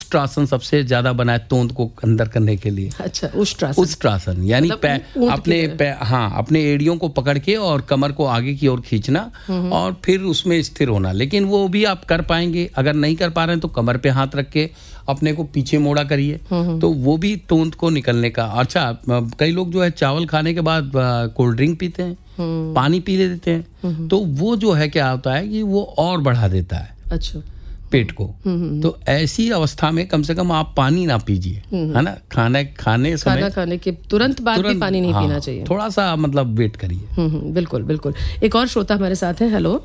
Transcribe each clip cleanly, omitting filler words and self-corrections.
उष्ट्रासन सबसे ज्यादा बना है तोंद को अंदर करने के लिए। अच्छा, उष्ट्रासन यानी अपने एड़ियों को पकड़ के और कमर को आगे की ओर खींचना और फिर उसमें स्थिर होना। लेकिन वो भी आप कर पाएंगे। अगर नहीं कर पा रहे हैं तो कमर पे हाथ रख के अपने को पीछे मोड़ा करिए, तो वो भी तोंद को निकलने का। अच्छा, कई लोग जो है चावल खाने के बाद कोल्ड ड्रिंक पीते हैं, पानी पी लेते हैं, तो वो जो है क्या होता है कि वो और बढ़ा देता है अच्छा पेट को। तो ऐसी अवस्था में कम से कम आप पानी ना पीजिए, है ना। खाना खाने के तुरंत बाद भी पानी नहीं पीना चाहिए। थोड़ा सा मतलब वेट करिए। बिल्कुल बिल्कुल। एक और श्रोता हमारे साथ है। हेलो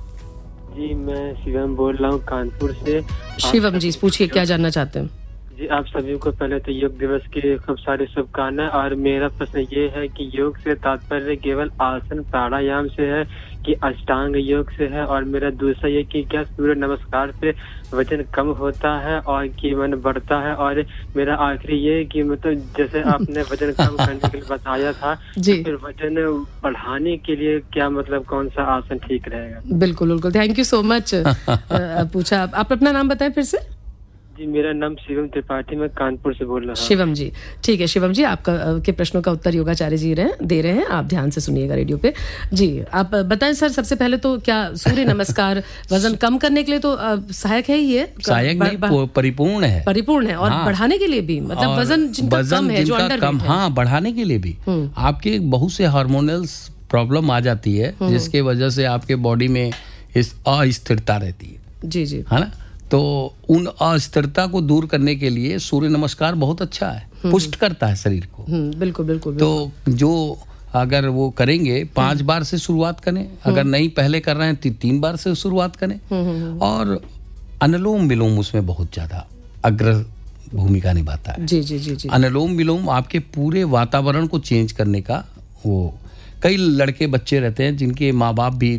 जी, मैं शिवम बोल रहा हूँ कानपुर से। शिवम जी, पूछिए, क्या जानना चाहते हैं? जी, आप सभी को पहले तो योग दिवस की खूब सारी शुभकामनाएं। और मेरा प्रश्न ये है कि योग से तात्पर्य केवल आसन प्राणायाम से है कि अष्टांग योग से है? और मेरा दूसरा ये कि क्या सूर्य नमस्कार से वजन कम होता है और कि मन बढ़ता है? और मेरा आखिरी ये कि मतलब जैसे आपने वजन कम करने के लिए बताया था, तो फिर वजन बढ़ाने के लिए क्या मतलब कौन सा आसन ठीक रहेगा? बिल्कुल बिल्कुल, थैंक यू सो मच। पूछा, आप अपना नाम बताएं फिर से। जी, मेरा नाम शिवम त्रिपाठी, मैं कानपुर से बोल रहा हूँ। शिवम जी, ठीक है शिवम जी, आपका के प्रश्नों का उत्तर योगाचार्य जी दे रहे हैं। आप ध्यान से सुनिएगा रेडियो पे। जी, आप बताएं सर, सबसे पहले तो क्या सूर्य नमस्कार वजन कम करने के लिए तो सहायक है ही है? सहायक नहीं, परिपूर्ण है। और बढ़ाने के लिए भी, मतलब वजन जिनका कम है, जो अंडर वेट है, हाँ, बढ़ाने के लिए भी आपके बहुत से हार्मोनल प्रॉब्लम आ जाती है, जिसके वजह से आपके बॉडी में इस अस्थिरता रहती है। जी जी, है ना। तो उन अस्थिरता को दूर करने के लिए सूर्य नमस्कार बहुत अच्छा है, पुष्ट करता है शरीर को। बिल्कुल बिल्कुल। तो जो अगर वो करेंगे 5 बार से शुरुआत करें, अगर नहीं पहले कर रहे हैं तो 3 बार से शुरुआत करें। और अनुलोम विलोम उसमें बहुत ज्यादा अग्र भूमिका निभाता है। जी जी जी जी। अनुलोम विलोम आपके पूरे वातावरण को चेंज करने का। वो कई लड़के बच्चे रहते हैं जिनके माँ बाप भी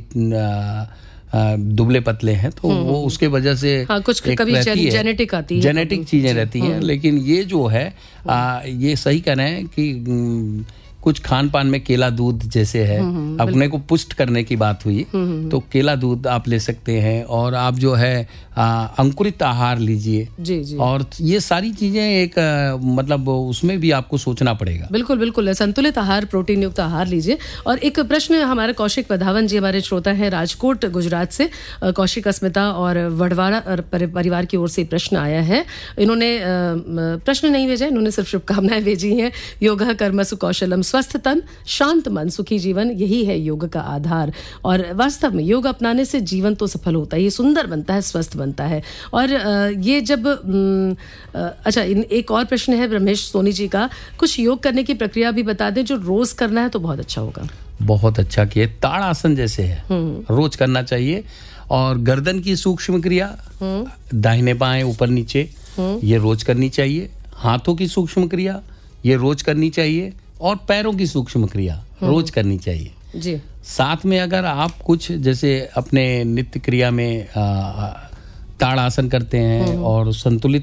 दुबले पतले हैं, तो वो उसके वजह से कुछ कभी जेनेटिक आती है, जेनेटिक चीजें रहती हैं। लेकिन ये जो है ये सही कह रहे हैं कि कुछ खान पान में केला दूध जैसे है, अपने को पुष्ट करने की बात हुई, तो केला दूध आप ले सकते हैं। और आप जो है अंकुरित आहार लीजिए। जी जी। और ये सारी चीजें एक मतलब उसमें भी आपको सोचना पड़ेगा। बिल्कुल बिल्कुल, संतुलित आहार, प्रोटीन युक्त आहार लीजिए। और एक प्रश्न हमारे कौशिक वधावन जी, हमारे श्रोता हैं राजकोट गुजरात से। कौशिक, अस्मिता और वडवाड़ा परिवार की ओर से प्रश्न आया है। इन्होंने प्रश्न नहीं भेजा, इन्होंने सिर्फ शुभकामनाएं भेजी हैं। योगा कर्मसु कौशलम, स्वस्थ तन शांत मन सुखी जीवन, यही है योग का आधार। और वास्तव में योग अपनाने से जीवन तो सफल होता है, ये सुंदर बनता है, स्वस्थ बनता है। और ये जब अच्छा, एक और प्रश्न है ब्रह्मेश सोनी जी का, कुछ योग करने की प्रक्रिया भी बता दें जो रोज करना है तो बहुत अच्छा होगा। बहुत अच्छा किए, ताड़ासन जैसे है, रोज करना चाहिए। और गर्दन की सूक्ष्म क्रिया, दाहिने बाएं ऊपर नीचे, ये रोज करनी चाहिए। हाथों की सूक्ष्म क्रिया ये रोज करनी चाहिए। और पैरों की सूक्ष्म क्रिया रोज करनी चाहिए जी। साथ में अगर आप कुछ जैसे अपने नित्य क्रिया में ताड़ासन करते हैं और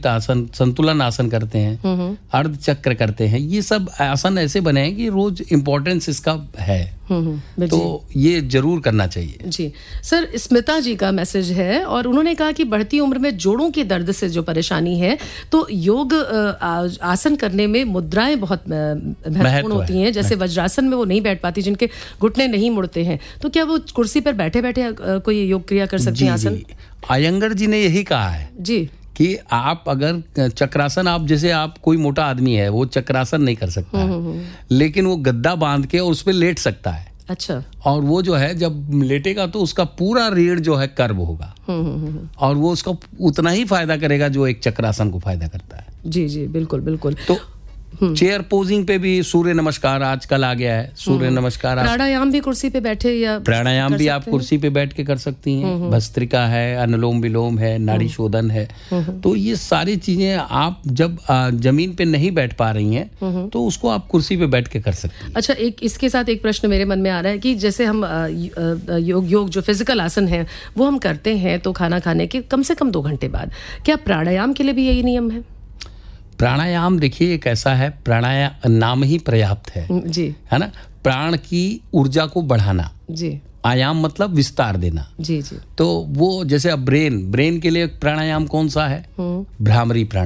संतुलन आसन करते हैं, अर्ध चक्र करते हैं, ये सब आसन ऐसे बने हैं कि रोज इम्पोर्टेंस इसका है, तो ये जरूर करना चाहिए। जी सर, स्मिता जी का मैसेज है और उन्होंने कहा कि बढ़ती उम्र में जोड़ों के दर्द से जो परेशानी है, तो योग आसन करने में मुद्राएं बहुत महत्वपूर्ण होती हैं। जैसे वज्रासन में वो नहीं बैठ पाती, जिनके घुटने नहीं मुड़ते हैं, तो क्या वो कुर्सी पर बैठे बैठे कोई योग क्रिया कर सकती हैं? आसन अयंगर जी ने यही कहा है जी कि आप अगर चक्रासन, आप जैसे आप कोई मोटा आदमी है वो चक्रासन नहीं कर सकता है, लेकिन वो गद्दा बांध के और उस पर लेट सकता है। अच्छा। और वो जो है जब लेटेगा तो उसका पूरा रीढ़ जो है कर्व होगा और वो उसका उतना ही फायदा करेगा जो एक चक्रासन को फायदा करता है। जी जी बिल्कुल बिल्कुल। तो चेयर पोजिंग पे भी सूर्य नमस्कार आजकल आ गया है। सूर्य नमस्कार, प्राणायाम भी कुर्सी पे बैठे, या प्राणायाम भी आप कुर्सी पे बैठ के कर सकती हैं। भस्त्रिका है, अनुलोम विलोम है, नाड़ी शोधन है। तो ये सारी चीजें आप जब जमीन पे नहीं बैठ पा रही हैं तो उसको आप कुर्सी पे बैठ के कर सकती हैं। अच्छा, एक इसके साथ एक प्रश्न मेरे मन में आ रहा है कि जैसे हम योग जो फिजिकल आसन है वो हम करते हैं तो खाना खाने के कम से कम 2 घंटे बाद, क्या प्राणायाम के लिए भी यही नियम है? प्राणायाम देखिए एक ऐसा है, प्राणायाम नाम ही पर्याप्त है जी, है ना। प्राण की ऊर्जा को बढ़ाना जी, आयाम मतलब विस्तार देना जी जी। तो वो जैसे अब ब्रेन के लिए प्राणायाम कौन सा है? भ्रामरी प्राणायाम।